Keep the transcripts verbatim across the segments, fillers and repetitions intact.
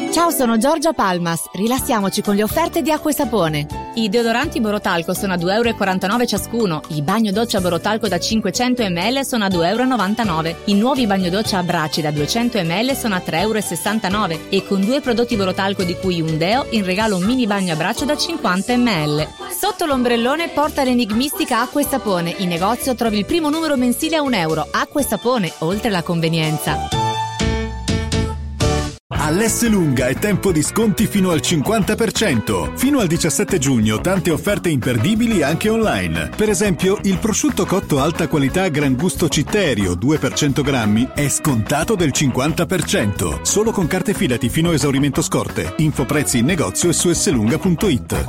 Ciao, sono Giorgia Palmas. Rilassiamoci con le offerte di Acqua e Sapone. I deodoranti Borotalco sono a due euro e quarantanove ciascuno. I bagno doccia Borotalco da cinquecento millilitri sono a due euro e novantanove. I nuovi bagno doccia a bracci da duecento millilitri sono a tre euro e sessantanove. E con due prodotti Borotalco di cui un deo, in regalo un mini bagno a braccio da cinquanta millilitri. Sotto l'ombrellone porta l'enigmistica Acqua e Sapone. In negozio trovi il primo numero mensile a un euro. Acqua e Sapone, oltre la convenienza. All'Esselunga è tempo di sconti fino al cinquanta per cento. Fino al diciassette giugno tante offerte imperdibili anche online. Per esempio, il prosciutto cotto alta qualità Gran Gusto Citterio due per cento grammi è scontato del cinquanta per cento. Solo con carte Fidati fino a esaurimento scorte. Info prezzi in negozio e su esselunga punto it.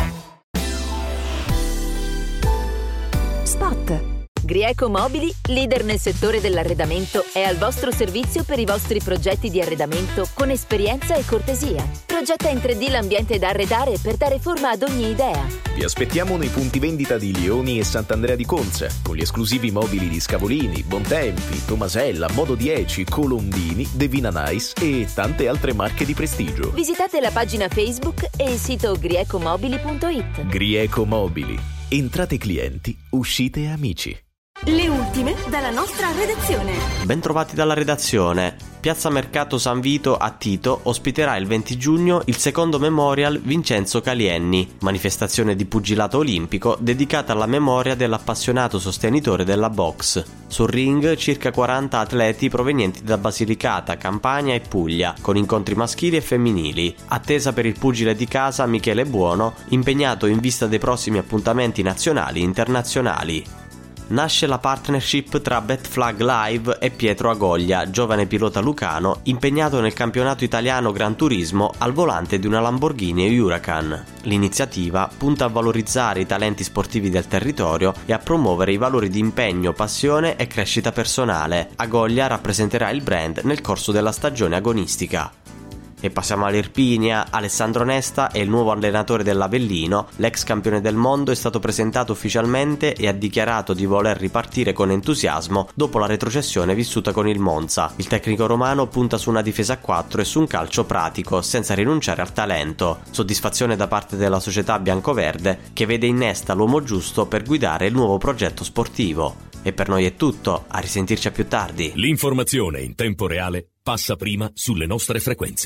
Spot. Grieco Mobili, leader nel settore dell'arredamento, è al vostro servizio per i vostri progetti di arredamento con esperienza e cortesia. Progetta in tre D l'ambiente da arredare per dare forma ad ogni idea. Vi aspettiamo nei punti vendita di Lioni e Sant'Andrea di Conza, con gli esclusivi mobili di Scavolini, Bontempi, Tomasella, Modo dieci, Colombini, Devina Nice e tante altre marche di prestigio. Visitate la pagina Facebook e il sito griecomobili punto it. Grieco Mobili. Entrate clienti, uscite amici. Le ultime dalla nostra redazione. Bentrovati dalla redazione. Piazza Mercato San Vito a Tito ospiterà il venti giugno il secondo Memorial Vincenzo Calienni, manifestazione di pugilato olimpico dedicata alla memoria dell'appassionato sostenitore della box. Sul ring circa quaranta atleti provenienti da Basilicata, Campania e Puglia, con incontri maschili e femminili. Attesa per il pugile di casa Michele Buono, impegnato in vista dei prossimi appuntamenti nazionali e internazionali. Nasce la partnership tra Betflag Live e Pietro Agoglia, giovane pilota lucano impegnato nel campionato italiano Gran Turismo al volante di una Lamborghini Huracan. L'iniziativa punta a valorizzare i talenti sportivi del territorio e a promuovere i valori di impegno, passione e crescita personale. Agoglia rappresenterà il brand nel corso della stagione agonistica. E passiamo all'Irpinia. Alessandro Nesta è il nuovo allenatore dell'Avellino. L'ex campione del mondo è stato presentato ufficialmente e ha dichiarato di voler ripartire con entusiasmo dopo la retrocessione vissuta con il Monza. Il tecnico romano punta su una difesa a quattro e su un calcio pratico, senza rinunciare al talento. Soddisfazione da parte della società biancoverde, che vede in Nesta l'uomo giusto per guidare il nuovo progetto sportivo. E per noi è tutto, a risentirci a più tardi. L'informazione in tempo reale passa prima sulle nostre frequenze.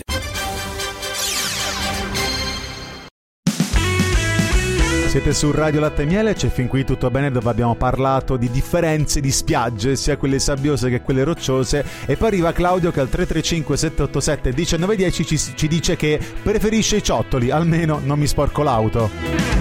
Siete su Radio Latte e Miele, c'è Fin Qui Tutto Bene, dove abbiamo parlato di differenze di spiagge, sia quelle sabbiose che quelle rocciose, e poi arriva Claudio che al tre tre cinque sette otto sette uno nove uno zero ci, ci dice che preferisce i ciottoli, almeno non mi sporco l'auto.